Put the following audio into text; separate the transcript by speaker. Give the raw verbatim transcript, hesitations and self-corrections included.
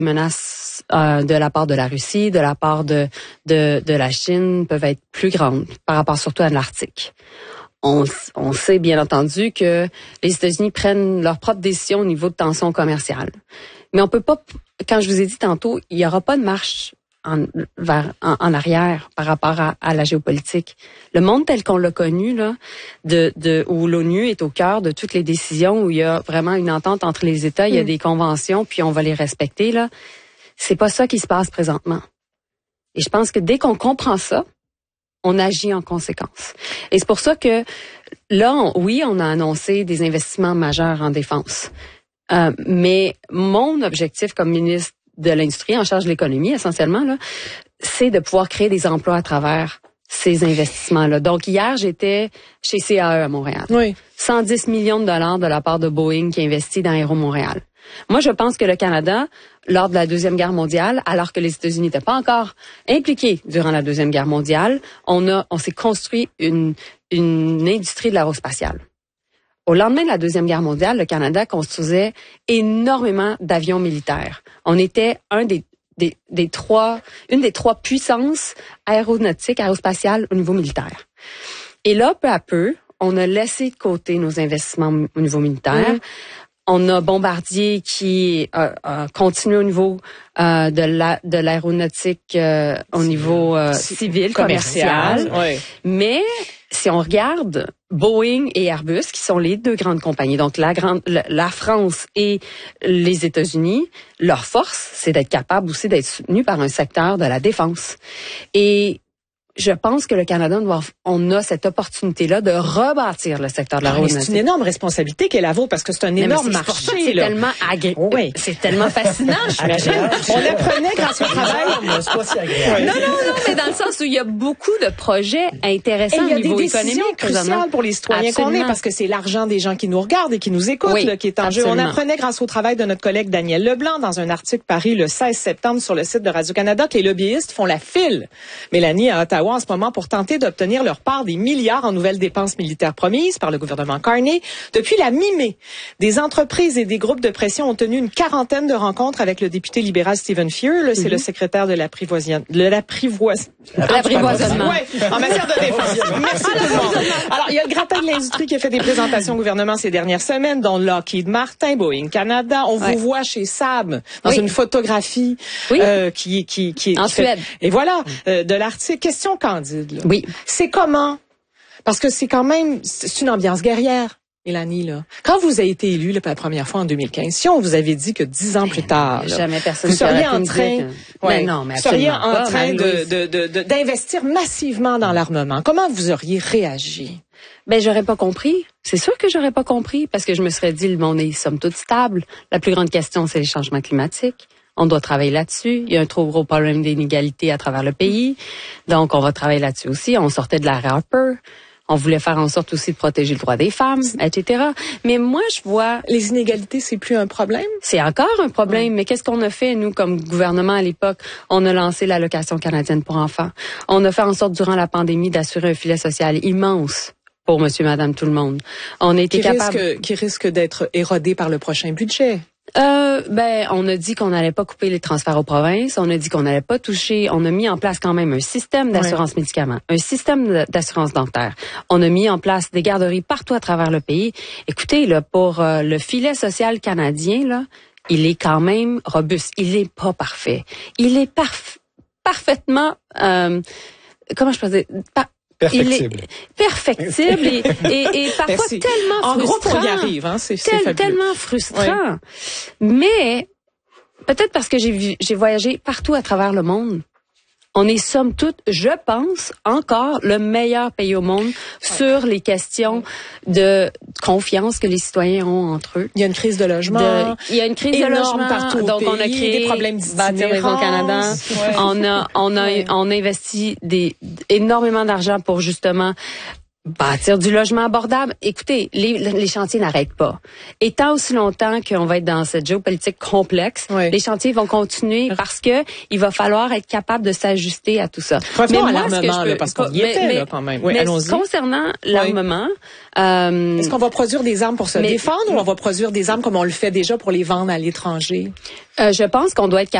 Speaker 1: menaces euh, de la part de la Russie, de la part de, de, de la Chine peuvent être plus grandes par rapport surtout à l'Arctique. On, on sait bien entendu que les États-Unis prennent leurs propres décisions au niveau de tensions commerciales. Mais on peut pas, quand je vous ai dit tantôt, il y aura pas de marche en, vers, en, en arrière par rapport à, à la géopolitique. Le monde tel qu'on l'a connu, là, de, de, où l'ONU est au cœur de toutes les décisions, où il y a vraiment une entente entre les États, il y a mmh. des conventions, puis on va les respecter, là. C'est pas ça qui se passe présentement. Et je pense que dès qu'on comprend ça, on agit en conséquence. Et c'est pour ça que là, on, oui, on a annoncé des investissements majeurs en défense. Euh, mais mon objectif comme ministre de l'Industrie en charge de l'économie, essentiellement, là, c'est de pouvoir créer des emplois à travers ces investissements-là. Donc, hier, j'étais chez C A E à Montréal.
Speaker 2: Oui.
Speaker 1: cent dix millions de dollars de la part de Boeing qui investit dans Aéro Montréal. Moi, je pense que le Canada, lors de la Deuxième Guerre mondiale, alors que les États-Unis n'étaient pas encore impliqués durant la Deuxième Guerre mondiale, on a, on s'est construit une, une industrie de l'aérospatiale. Au lendemain de la Deuxième Guerre mondiale, le Canada construisait énormément d'avions militaires. On était un des, des, des trois, une des trois puissances aéronautiques, aérospatiales au niveau militaire. Et là, peu à peu, on a laissé de côté nos investissements au niveau militaire. Mmh. On a Bombardier qui a, a continué au niveau euh, de la de l'aéronautique euh, au niveau euh, civil, commercial.
Speaker 2: commercial. Oui.
Speaker 1: Mais si on regarde Boeing et Airbus, qui sont les deux grandes compagnies, donc la grande la, la France et les États-Unis, leur force, c'est d'être capable aussi d'être soutenu par un secteur de la défense. Et je pense que le Canada doit, on a cette opportunité-là de rebâtir le secteur de l'aéronautique.
Speaker 2: Ah, c'est une énorme responsabilité qu'elle a, parce que c'est un énorme
Speaker 1: mais
Speaker 2: marché.
Speaker 1: C'est, c'est tellement agré...
Speaker 2: oui.
Speaker 1: C'est tellement fascinant.
Speaker 2: On apprenait grâce au travail.
Speaker 3: C'est pas si agréable.
Speaker 1: Non, non, non, mais dans le sens où il y a beaucoup de projets intéressants au niveau économique.
Speaker 2: Il y a des décisions cruciales pour les citoyens Absolument. qu'on est, parce que c'est l'argent des gens qui nous regardent et qui nous écoutent oui, là, qui est en jeu. On apprenait grâce au travail de notre collègue Daniel Leblanc dans un article paru le seize septembre sur le site de Radio-Canada que les lobbyistes font la file, Mélanie, à Ottawa en ce moment pour tenter d'obtenir leur part des milliards en nouvelles dépenses militaires promises par le gouvernement Carney. Depuis la mi-mai, des entreprises et des groupes de pression ont tenu une quarantaine de rencontres avec le député libéral Stephen Fuhr. Là, c'est mm-hmm. le secrétaire de l'apprivoisement. De l'apprivoisement.
Speaker 1: L'apprivoisement.
Speaker 2: Oui, en matière de défense. Merci tout le monde. Alors, il y a le gratin de l'industrie qui a fait des présentations au gouvernement ces dernières semaines, dont Lockheed Martin, Boeing Canada. On ouais. vous voit chez Saab dans oui. une photographie
Speaker 1: oui.
Speaker 2: euh, qui, qui, qui,
Speaker 1: en
Speaker 2: qui
Speaker 1: Suède.
Speaker 2: Fait, et voilà, euh, de l'article. Question candide. Là.
Speaker 1: Oui.
Speaker 2: C'est comment? Parce que c'est quand même, c'est une ambiance guerrière, Mélanie, là. Quand vous avez été élue, là, pour la première fois en deux mille quinze, si on vous avait dit que dix ans plus tard, là,
Speaker 1: jamais personne
Speaker 2: vous seriez en train,
Speaker 1: que... ouais, mais non, mais
Speaker 2: vous seriez en
Speaker 1: pas,
Speaker 2: train de, de, de, de, d'investir massivement dans l'armement, comment vous auriez réagi?
Speaker 1: Ben, j'aurais pas compris. C'est sûr que j'aurais pas compris, parce que je me serais dit, le monde est somme toute stable. La plus grande question, c'est les changements climatiques. On doit travailler là-dessus. Il y a un trop gros problème d'inégalité à travers le pays. Donc, on va travailler là-dessus aussi. On sortait de l'ère Harper. On voulait faire en sorte aussi de protéger le droit des femmes, et cetera. Mais moi, je vois...
Speaker 2: Les inégalités, c'est plus un problème?
Speaker 1: C'est encore un problème. Mmh. Mais qu'est-ce qu'on a fait, nous, comme gouvernement à l'époque? On a lancé l'allocation canadienne pour enfants. On a fait en sorte, durant la pandémie, d'assurer un filet social immense pour monsieur, madame, tout le monde. On a été
Speaker 2: qui
Speaker 1: capable...
Speaker 2: Risque, qui risque d'être érodé par le prochain budget.
Speaker 1: Euh, ben, on a dit qu'on n'allait pas couper les transferts aux provinces. On a dit qu'on n'allait pas toucher. On a mis en place quand même un système d'assurance ouais. médicaments, un système d'assurance dentaire. On a mis en place des garderies partout à travers le pays. Écoutez, là, pour euh, le filet social canadien, là, il est quand même robuste. Il est pas parfait. Il est parf- parfaitement, euh, comment je peux dire, par-
Speaker 3: Perfectible.
Speaker 1: Il est perfectible et, et, et parfois
Speaker 2: Merci.
Speaker 1: tellement
Speaker 2: en
Speaker 1: frustrant.
Speaker 2: En gros, on y arrive, hein, c'est, c'est
Speaker 1: tel,
Speaker 2: fabuleux.
Speaker 1: Tellement frustrant. Oui. Mais, peut-être parce que j'ai, vu, j'ai voyagé partout à travers le monde. On est somme toute, je pense, encore le meilleur pays au monde sur les questions de confiance que les citoyens ont entre eux.
Speaker 2: Il y a une crise de logement.
Speaker 1: De, il y a une crise de logement
Speaker 2: partout au
Speaker 1: donc
Speaker 2: pays,
Speaker 1: on a créé
Speaker 2: des problèmes
Speaker 1: Bâtir Maison Canada. Ouais. On a on a ouais. on a investi des énormément d'argent pour justement Bâtir du logement abordable. Écoutez, les, les chantiers n'arrêtent pas. Et tant aussi longtemps qu'on va être dans cette géopolitique complexe, oui. les chantiers vont continuer parce que il va falloir être capable de s'ajuster à tout ça.
Speaker 2: Revenons à l'armement, là, parce qu'on y était,
Speaker 1: mais,
Speaker 2: là, quand même. Oui, allons-y.
Speaker 1: Concernant l'armement...
Speaker 2: Oui. Euh, Est-ce qu'on va produire des armes pour se mais, défendre ou on va produire des armes comme on le fait déjà pour les vendre à l'étranger?
Speaker 1: Euh, je pense qu'on doit être capable